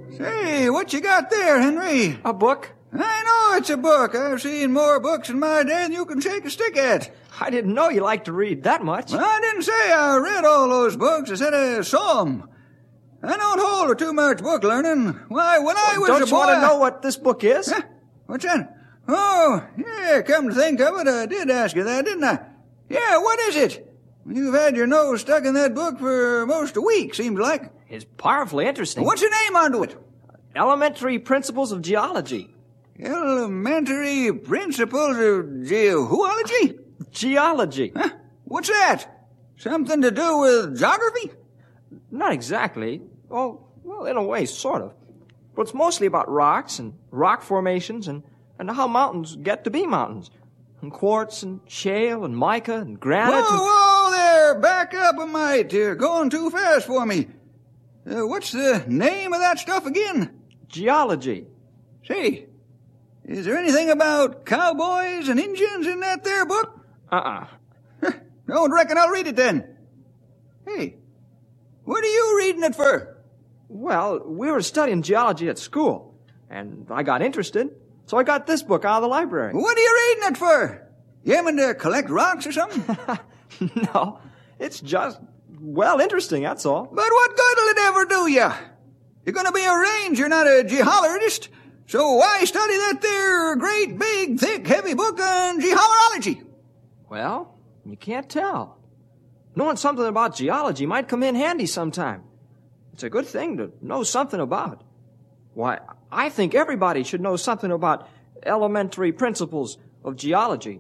Say, what you got there, Henry? A book? I know it's a book. I've seen more books in my day than you can shake a stick at. I didn't know you liked to read that much. Well, I didn't say I read all those books. I said I saw 'em. I don't hold too much book learning. Why, when I was a boy... Don't you want to know what this book is? Huh? What's that? Oh, yeah, come to think of it, I did ask you that, didn't I? Yeah, what is it? You've had your nose stuck in that book for most a week, seems like. It's powerfully interesting. What's the name onto it? Elementary Principles of Geology. Elementary Principles of Geology? Geology. Huh? What's that? Something to do with geography? Not exactly. Well, in a way, sort of. But it's mostly about rocks and rock formations and how mountains get to be mountains. And quartz and shale and mica and granite. Whoa, there! Back up a mite. You're going too fast for me. What's the name of that stuff again? Geology. Say, is there anything about cowboys and Indians in that there book? Don't reckon I'll read it then. Hey, what are you reading it for? Well, we were studying geology at school, and I got interested, so I got this book out of the library. What are you reading it for? You aiming to collect rocks or something? No, it's just, well, interesting, that's all. But what good'll it ever do you? You're gonna be a ranger, not a geologist. So why study that there great, big, thick, heavy book on geology? Well, you can't tell. Knowing something about geology might come in handy sometime. It's a good thing to know something about. Why, I think everybody should know something about elementary principles of geology.